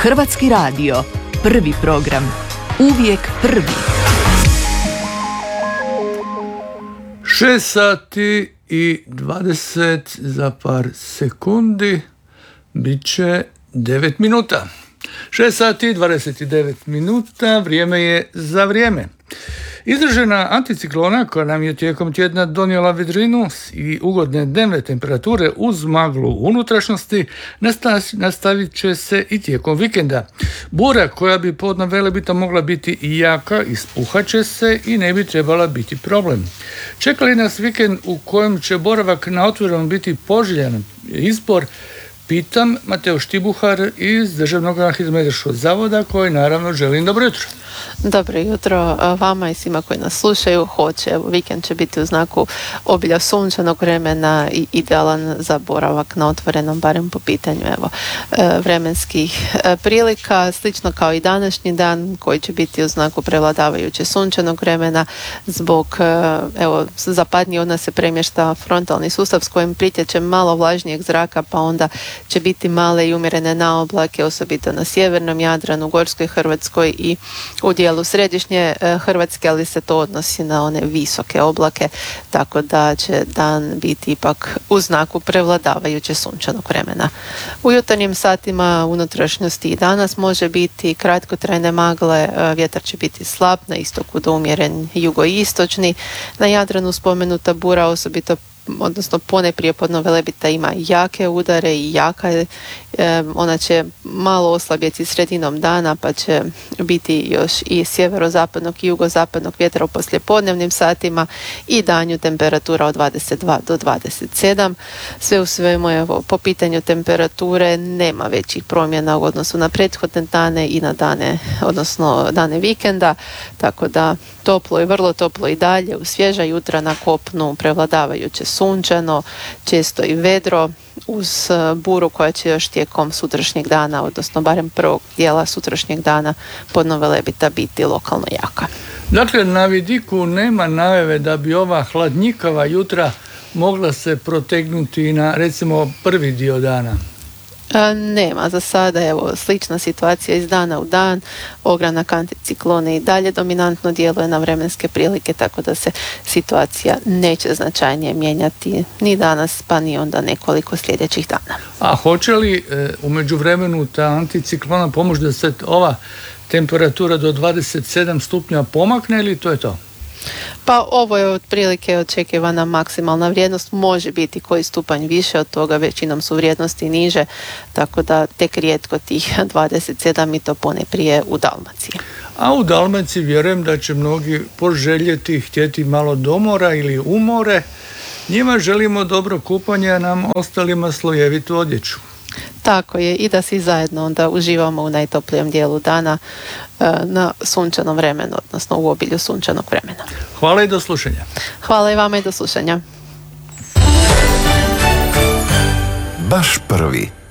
Hrvatski radio, prvi program, uvijek prvi. 6 sati i 20 za par sekundi, bit će 9 minuta. 6 sati i 29 minuta, vrijeme je za vrijeme. Izražena anticiklona koja nam je tijekom tjedna donijela vedrinu i ugodne dnevne temperature uz maglu u unutrašnjosti nastavit će se i tijekom vikenda. Bura koja bi podno Velebita mogla biti i jaka ispuhat će se i ne bi trebala biti problem. Čeka li nas vikend u kojem će boravak na otvorenom biti poželjan izbor? Pitam Mateo Štibuhar iz Državnog hidrometeorološkog zavoda koji naravno želim dobro jutro. Dobro jutro vama i svima koji nas slušaju. Vikend će biti u znaku obilja sunčanog vremena i idealan za boravak na otvorenom, barem po pitanju vremenskih prilika, slično kao i današnji dan koji će biti u znaku prevladavajuće sunčanog vremena. Zbog zapadnije od nas se premješta frontalni sustav s kojim pritječe malo vlažnijeg zraka, pa onda će biti male i umjerene naoblake, osobito na sjevernom Jadranu, Gorskoj Hrvatskoj i u dijelu središnje Hrvatske, ali se to odnosi na one visoke oblake, tako da će dan biti ipak u znaku prevladavajuće sunčanog vremena. U jutarnjim satima unutrašnjosti i danas može biti kratkotrajne magle, vjetar će biti slab, na istoku do umjeren jugoistočni, na Jadranu spomenuta bura odnosno ponajprije podno Velebita ima jake udare i ona će malo oslabjeti sredinom dana, pa će biti još i sjeverozapadnog i jugozapadnog vjetra u poslijepodnevnim satima i danju temperatura od 22 do 27. Sve u svemu, po pitanju temperature nema većih promjena u odnosu na prethodne dane i na dane vikenda, tako da toplo i vrlo toplo i dalje, u svježa jutra na kopnu, prevladavajuće sunčano, često i vedro, uz buru koja će još tijekom sutrašnjeg dana, odnosno barem prvog dijela sutrašnjeg dana podno Velebita biti lokalno jaka. Dakle, na vidiku nema najave da bi ova hladnjikava jutra mogla se protegnuti na recimo prvi dio dana. Nema za sada, slična situacija iz dana u dan. Ogranak anticiklone i dalje dominantno djeluje na vremenske prilike, tako da se situacija neće značajnije mijenjati ni danas, pa ni onda nekoliko sljedećih dana. A hoće li u međuvremenu ta anticiklona pomoći da se ova temperatura do 27 stupnja pomakne ili to je to? Pa ovo je otprilike očekivana maksimalna vrijednost, može biti koji stupanj više od toga, većinom su vrijednosti niže, tako da tek rijetko tih 27 i to ponajprije u Dalmaciji. A u Dalmaciji vjerujem da će mnogi poželjeti, htjeti malo domora ili umore. Njima želimo dobro kupanje, a nam ostalima slojevitu odjeću. Tako je, i da svi zajedno onda uživamo u najtoplijem dijelu dana na sunčanom vremenu, odnosno u obilju sunčanog vremena. Hvala i do slušanja. Hvala i vama i do slušanja. Baš prvi.